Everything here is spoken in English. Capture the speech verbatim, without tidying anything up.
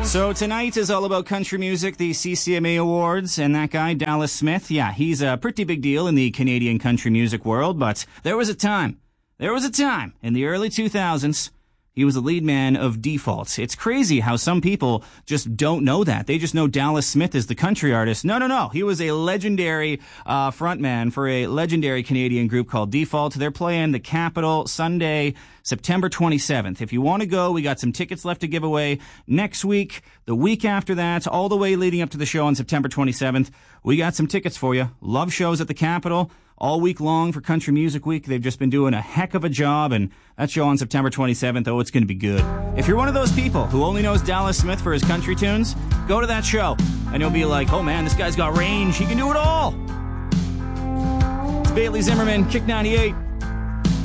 So tonight is all about country music, the C C M A Awards, and that guy, Dallas Smith, yeah, he's a pretty big deal in the Canadian country music world, but there was a time, there was a time in the early two thousands, he was the lead man of Default. It's crazy how some people just don't know that. They just know Dallas Smith is the country artist. No, no, no. He was a legendary uh, frontman for a legendary Canadian group called Default. They're playing the Capitol Sunday, September twenty-seventh. If you want to go, we got some tickets left to give away next week, the week after that, all the way leading up to the show on September twenty-seventh. We got some tickets for you. Love shows at the Capitol all week long for Country Music Week. They've just been doing a heck of a job, and that show on September twenty-seventh, oh, it's going to be good. If you're one of those people who only knows Dallas Smith for his country tunes, go to that show, and you'll be like, oh man, this guy's got range. He can do it all. It's Bailey Zimmerman, Kick ninety-eight.